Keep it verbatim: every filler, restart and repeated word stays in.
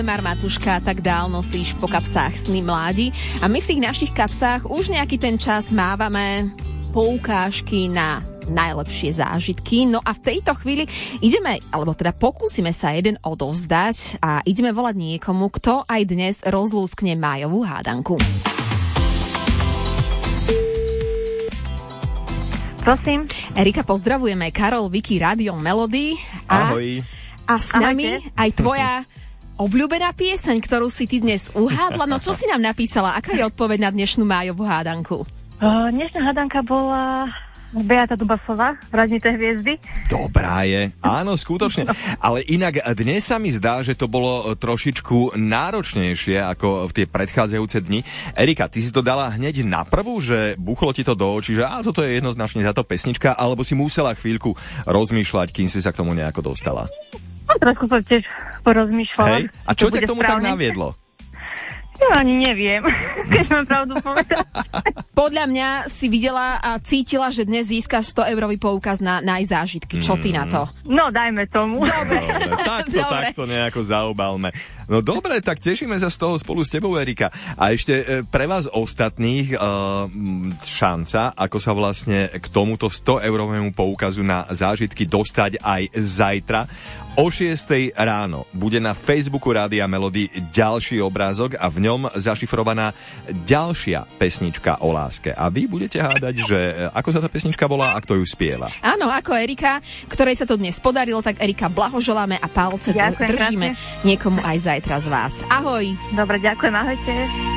Mar Matuška, tak dál nosíš po kapsách sny mládi. A my v tých našich kapsách už nejaký ten čas mávame poukážky na najlepšie zážitky. No a v tejto chvíli ideme, alebo teda pokúsime sa jeden odovzdať a ideme volať niekomu, kto aj dnes rozlúskne májovú hádanku. Prosím. Erika, pozdravujeme. Karol, Vicky, Radio Melody. A, ahoj. A s nami Ahojte. aj tvoja obľúbená pieseň, ktorú si ty dnes uhádla. No čo si nám napísala? Aká je odpoveď na dnešnú májovú hádanku? Uh, dnešná hádanka bola Beata Dubasová, Radnité hviezdy. Dobrá je. Áno, skutočne. Ale inak dnes sa mi zdá, že to bolo trošičku náročnejšie ako v tie predchádzajúce dni. Erika, ty si to dala hneď na prvú, že buchlo ti to do očí, že á, toto je jednoznačne táto pesnička, alebo si musela chvíľku rozmýšľať, kým si sa k tomu nejako dostala? No, trošku som tiež porozmýšľala. Hej, a čo to ťa k tomu tak správne. naviedlo? Ja ani neviem, keď mám pravdu povedať. Podľa mňa si videla a cítila, že dnes získaš sto eurový poukaz na najzážitky. Čo ty na to? No, dajme tomu. Dobre. Dobre, takto, Dobre. takto nejako zaobalme. No dobre, tak tešíme sa z toho spolu s tebou, Erika. A ešte e, pre vás ostatných e, šanca, ako sa vlastne k tomuto sto eurovému poukazu na zážitky dostať aj zajtra. O šiestej ráno bude na Facebooku Rádia Melody ďalší obrázok a v ňom zašifrovaná ďalšia pesnička o láske. A vy budete hádať, že ako sa tá pesnička volá a kto ju spieva. Áno, ako Erika, ktorej sa to dnes podarilo, tak Erika, blahoželáme a palce Ďakujem držíme krásne. niekomu aj zajtra z vás. Ahoj! Dobre, ďakujem, ahojte.